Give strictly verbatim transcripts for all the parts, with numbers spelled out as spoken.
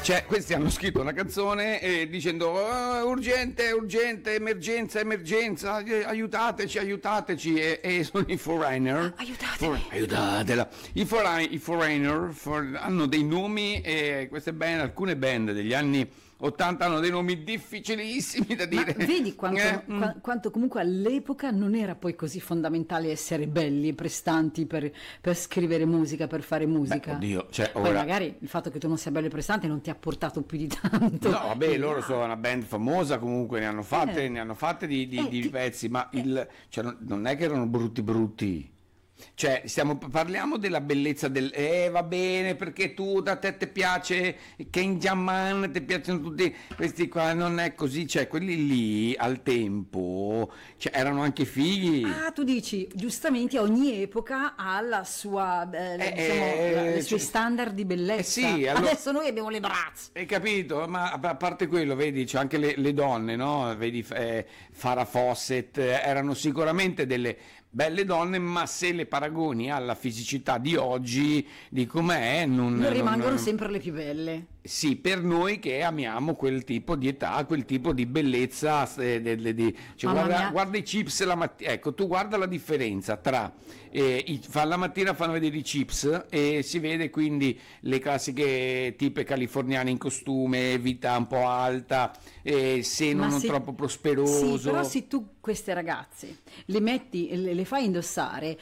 Cioè, questi hanno scritto una canzone eh, dicendo oh, urgente, urgente, emergenza, emergenza, eh, aiutateci, aiutateci, e, e sono i Foreigner. Aiutatemi. For, aiutatela. I, foreign, i Foreigner for, hanno dei nomi, e queste band, alcune band degli anni ottanta hanno dei nomi difficilissimi da dire. Ma vedi quanto, eh, qua, quanto comunque all'epoca non era poi così fondamentale essere belli e prestanti per, per scrivere musica, per fare musica. Beh, oddio, cioè, poi ora... magari il fatto che tu non sia bello e prestante non ti ha portato più di tanto. No, vabbè, loro sono una band famosa, comunque ne hanno fatte, Eh. ne hanno fatte di, di, Eh, di ti- pezzi, ma il, cioè, non, non è che erano brutti brutti. Cioè, stiamo, parliamo della bellezza del eh va bene perché tu da te ti piace Ken Jaman, ti piacciono tutti questi qua, non è così, cioè quelli lì al tempo cioè, erano anche fighi. Ah, tu dici, giustamente ogni epoca ha la sua, eh, Eh, diciamo, eh, la- le sue cioè- standard di bellezza. Eh sì, allora- Adesso noi abbiamo le braccia. Hai capito? Ma a parte quello, vedi, c'è anche le, le donne, no? Vedi, eh, Farrah Fawcett, eh, erano sicuramente delle belle donne, ma se le paragoni alla fisicità di oggi, di com'è, non... Non rimangono non- sempre le più belle. Sì, per noi che amiamo quel tipo di età, quel tipo di bellezza, eh, de- de- di- cioè, Mamma guarda, mia. guarda i chips la mattina, ecco, tu guarda la differenza tra, eh, i- fa- la mattina fanno vedere i chips e si vede quindi le classiche tipe californiane in costume, vita un po' alta, eh, seno Ma non se- troppo prosperoso. Sì, però se tu queste ragazze le metti, le, le fai indossare,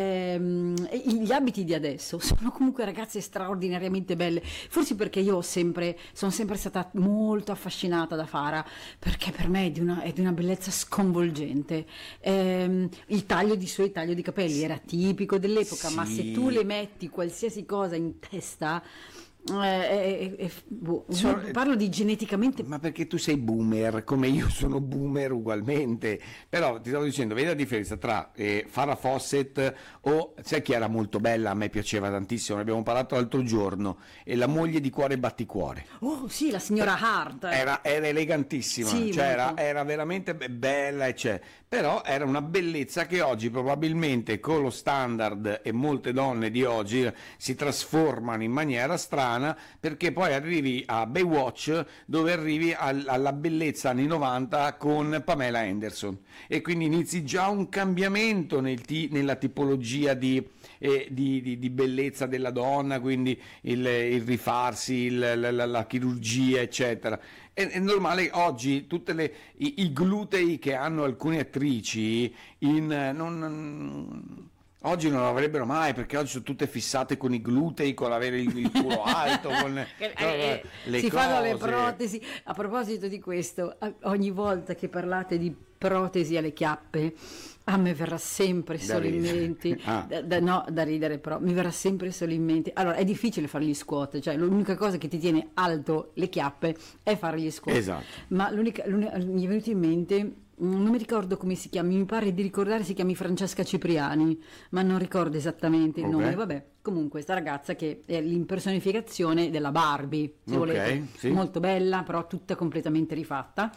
ehm, e gli abiti di adesso sono comunque ragazze straordinariamente belle, forse perché io ho sempre, sono sempre stata molto affascinata da Farah, perché per me è di una, è di una bellezza sconvolgente. Ehm, il taglio di suoi taglio di capelli era tipico dell'epoca, ma se Sì. tu le metti qualsiasi cosa in testa, eh, eh, eh, boh, Sono- parlo di geneticamente. Ma perché tu sei boomer, come io sono boomer ugualmente, però ti stavo dicendo, vedi la differenza tra eh, Farrah Fawcett o, sai chi era molto bella, a me piaceva tantissimo, ne abbiamo parlato l'altro giorno, e la moglie di Cuore Batticuore. Oh sì, la signora Hart. Era, era elegantissima, Sì, cioè era, molto. era veramente be- bella, e c'è. Però era una bellezza che oggi probabilmente con lo standard, e molte donne di oggi si trasformano in maniera strana, perché poi arrivi a Baywatch dove arrivi al- alla bellezza anni novanta con Pamela Anderson, e quindi inizi già un cambiamento nel ti- nella tipologia di, eh, di- di- di bellezza della donna, quindi il, il rifarsi, il- la, la- la chirurgia, eccetera. È, è normale oggi tutti i, i glutei che hanno alcune attrici in, eh, non- non- oggi non lo avrebbero mai, perché oggi sono tutte fissate con i glutei, con avere il, il culo alto, con Eh, eh, eh, le si cose. fanno le protesi. A proposito di questo, a- ogni volta che parlate di protesi alle chiappe, a me verrà sempre Da solo in ridere. mente, Ah. da- da- no, da ridere però, mi verrà sempre solo in mente. Allora, è difficile fare gli squat, cioè l'unica cosa che ti tiene alto le chiappe è fare gli squat. Esatto. Ma l'unica, l'unica- mi è venuto in mente, mm, non mi ricordo come si chiama, mi pare di ricordare si chiami Francesca Cipriani, ma non ricordo esattamente il Ok. nome. Vabbè, comunque sta ragazza che è l'impersonificazione della Barbie, se Ok, volete, sì. molto bella, però tutta completamente rifatta.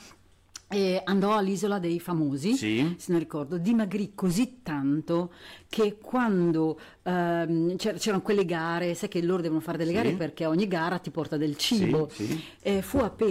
E andò all'Isola dei Famosi, Sì. se non ricordo, dimagrì così tanto che quando ehm, c'er- c'erano quelle gare, sai che loro devono fare delle Sì. gare perché ogni gara ti porta del cibo, Sì, sì. e fu appena